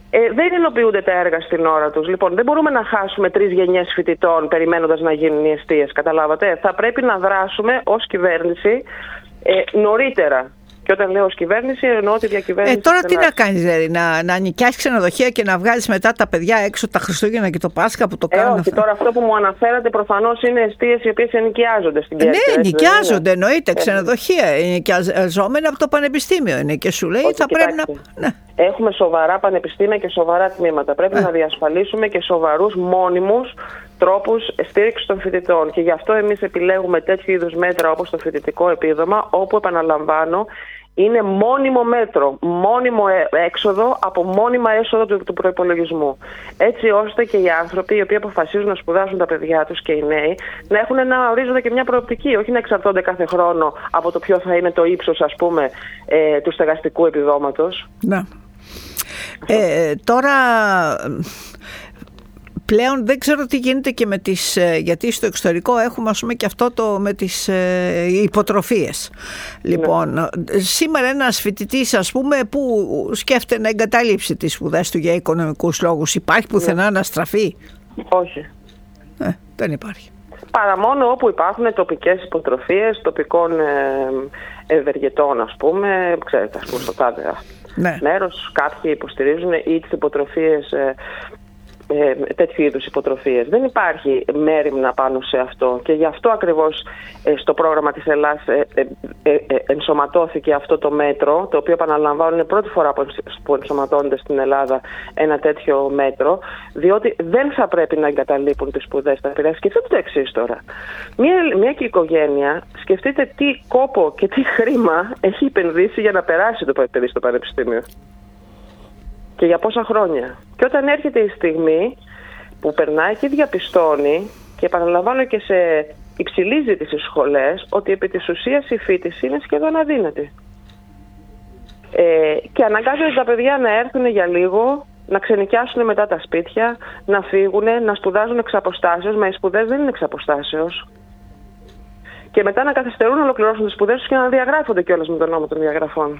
Δεν υλοποιούνται τα έργα στην ώρα τους. Λοιπόν, δεν μπορούμε να χάσουμε 3 γενιές φοιτητών περιμένοντας να γίνουν οι εστίες. Καταλάβατε. Θα πρέπει να δράσουμε ως κυβέρνηση νωρίτερα. Και όταν λέω ως κυβέρνηση, εννοώ τη διακυβέρνηση. Τώρα τι να κάνεις, δηλαδή, να νοικιάσεις ξενοδοχεία και να βγάλεις μετά τα παιδιά έξω τα Χριστούγεννα και το Πάσχα που το κάνουν? Όχι, τώρα αυτό που μου αναφέρατε προφανώς είναι εστίες οι οποίες ενοικιάζονται στην Κέρκυρα. Ναι, ενοικιάζονται, εννοείται. Ξενοδοχεία ενοικιαζόμενα από το πανεπιστήμιο είναι. Και σου λέει θα πρέπει να. Ναι. Έχουμε σοβαρά πανεπιστήμια και σοβαρά τμήματα. Πρέπει να διασφαλίσουμε και σοβαρούς μόνιμους τρόπους στήριξης των φοιτητών. Και γι' αυτό εμείς επιλέγουμε τέτοιου είδους μέτρα όπως το φοιτητικό επίδομα, όπου, επαναλαμβάνω, είναι μόνιμο μέτρο, μόνιμο έξοδο από μόνιμα έσοδα του προϋπολογισμού. Έτσι ώστε και οι άνθρωποι οι οποίοι αποφασίζουν να σπουδάσουν τα παιδιά τους και οι νέοι να έχουν ένα ορίζοντα και μια προοπτική, όχι να εξαρτώνται κάθε χρόνο από το ποιο θα είναι το ύψος, ας πούμε, του στεγαστικού επιδόματος. Ναι. Τώρα πλέον δεν ξέρω τι γίνεται και με τις, γιατί στο εξωτερικό έχουμε, ας πούμε, και αυτό με τις υποτροφίες. Λοιπόν, σήμερα ένας φοιτητής, ας πούμε, που σκέφτεται να εγκαταλείψει τις σπουδές του για οικονομικούς λόγους, υπάρχει πουθενά να στραφεί? Όχι. Δεν υπάρχει. Παρά μόνο όπου υπάρχουν τοπικές υποτροφίες, τοπικών ευεργετών, ας πούμε, ξέρετε, ας πούμε, στο τάδε μέρος κάποιοι υποστηρίζουν ή τις υποτροφίες, τέτοιου είδους υποτροφίες. Δεν υπάρχει μέριμνα πάνω σε αυτό και γι' αυτό ακριβώς στο πρόγραμμα της Ελλάς ενσωματώθηκε αυτό το μέτρο, το οποίο, επαναλαμβάνω, είναι πρώτη φορά που ενσωματώνεται στην Ελλάδα ένα τέτοιο μέτρο, διότι δεν θα πρέπει να εγκαταλείπουν τις σπουδές τα παιδιά. Σκεφτείτε το εξής τώρα. Μια και οικογένεια, σκεφτείτε τι κόπο και τι χρήμα έχει επενδύσει για να περάσει το παιδί στο πανεπιστήμιο. Και για πόσα χρόνια. Και όταν έρχεται η στιγμή που περνάει και διαπιστώνει, και επαναλαμβάνω και σε υψηλή ζήτηση στις σχολές, ότι επί της ουσίας η φοιτηση είναι σχεδόν αδύνατη. Και αναγκάζονται τα παιδιά να έρθουν για λίγο, να ξενοικιάσουν μετά τα σπίτια, να φύγουν, να σπουδάζουν εξ αποστάσεως, μα οι σπουδές δεν είναι εξ αποστάσεως. Και μετά να καθυστερούν να ολοκληρώσουν τις σπουδές τους και να διαγράφονται κιόλας με τον νόμο των διαγραφών.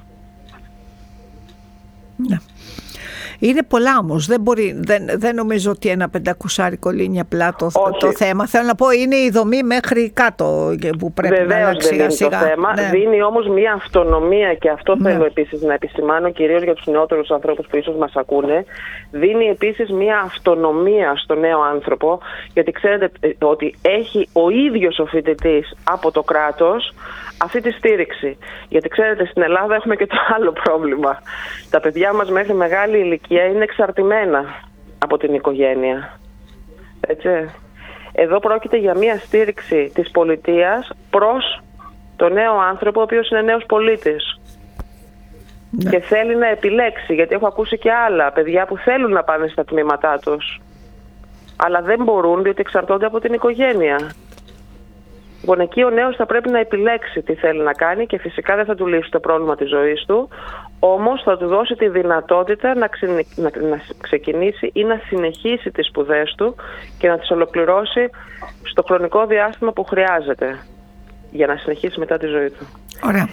Ναι. Είναι πολλά όμως. Δεν νομίζω ότι ένα 500 λύνει απλά το θέμα. Θέλω να πω, είναι η δομή μέχρι κάτω που πρέπει να αλλάξει σιγά-σιγά. Το θέμα. Ναι. Δίνει όμως μια αυτονομία, και αυτό θέλω επίσης να επισημάνω, κυρίως για τους νεότερους ανθρώπους που ίσως μας ακούνε. Δίνει επίσης μια αυτονομία στο νέο άνθρωπο, γιατί ξέρετε ότι έχει ο ίδιος ο φοιτητής από το κράτος αυτή τη στήριξη. Γιατί ξέρετε, στην Ελλάδα έχουμε και το άλλο πρόβλημα. Τα παιδιά μας μέχρι μεγάλη ηλικία είναι εξαρτημένα από την οικογένεια. Έτσι. Εδώ πρόκειται για μια στήριξη της πολιτείας προς το νέο άνθρωπο, ο οποίος είναι νέος πολίτης. Ναι. Και θέλει να επιλέξει, γιατί έχω ακούσει και άλλα παιδιά που θέλουν να πάνε στα τμήματά τους, αλλά δεν μπορούν, διότι εξαρτώνται από την οικογένεια. Λοιπόν, εκεί ο νέος θα πρέπει να επιλέξει τι θέλει να κάνει και φυσικά δεν θα του λύσει το πρόβλημα της ζωής του, όμως θα του δώσει τη δυνατότητα να ξεκινήσει ή να συνεχίσει τις σπουδές του και να τις ολοκληρώσει στο χρονικό διάστημα που χρειάζεται για να συνεχίσει μετά τη ζωή του. Ωραία.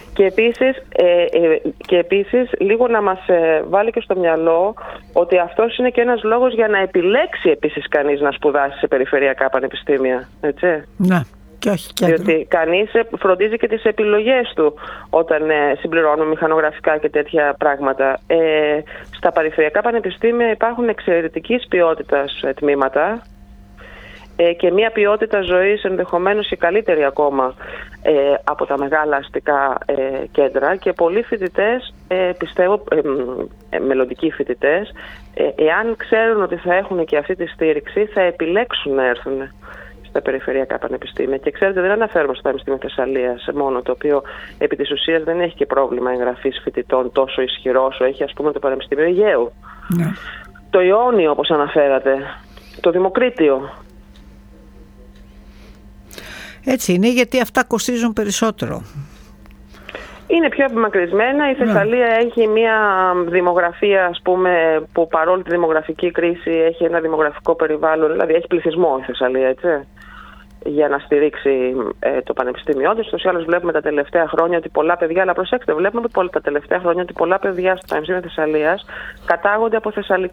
Και επίσης λίγο να μας βάλει και στο μυαλό ότι αυτός είναι και ένας λόγος για να επιλέξει επίσης κανείς να σπουδάσει σε περιφερειακά πανεπιστήμια. Έτσι. Ναι. Διότι κανείς φροντίζει και τις επιλογές του όταν συμπληρώνουν μηχανογραφικά και τέτοια πράγματα. Στα περιφερειακά πανεπιστήμια υπάρχουν εξαιρετικής ποιότητας τμήματα και μια ποιότητα ζωής ενδεχομένως και καλύτερη ακόμα από τα μεγάλα αστικά κέντρα, και πολλοί φοιτητές, πιστεύω μελλοντικοί φοιτητές, εάν ξέρουν ότι θα έχουν και αυτή τη στήριξη, θα επιλέξουν να έρθουν στα περιφερειακά πανεπιστήμια. Και ξέρετε, δεν αναφέρομαι στο Πανεπιστήμιο Θεσσαλίας μόνο, το οποίο επί της ουσίας δεν έχει και πρόβλημα εγγραφής φοιτητών τόσο ισχυρό όσο έχει, ας πούμε, το Πανεπιστήμιο Αιγαίου. Ναι. Το Ιόνιο, όπως αναφέρατε, το Δημοκρίτιο. Έτσι είναι, γιατί αυτά κοστίζουν περισσότερο. Είναι πιο απομακρυσμένα. Η Θεσσαλία έχει μια δημογραφία, ας πούμε, που παρόλη τη δημογραφική κρίση έχει ένα δημογραφικό περιβάλλον, δηλαδή έχει πληθυσμό η Θεσσαλία, έτσι, για να στηρίξει το πανεπιστήμιό της. Τόσο άλλως βλέπουμε τα τελευταία χρόνια ότι πολλά παιδιά, αλλά προσέξτε, βλέπουμε τα τελευταία χρόνια ότι πολλά παιδιά στο Πανεπιστήμιο Θεσσαλίας κατάγονται από θεσσαλικές